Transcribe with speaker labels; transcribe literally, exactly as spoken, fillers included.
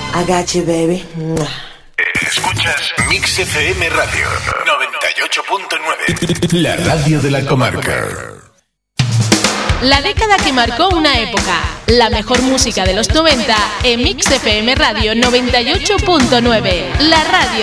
Speaker 1: I got you, baby.
Speaker 2: Escuchas Mix F M Radio noventa y ocho punto nueve. La radio de la comarca.
Speaker 3: La década que marcó una época. La mejor música de los noventa en Mix F M Radio noventa y ocho punto nueve. La radio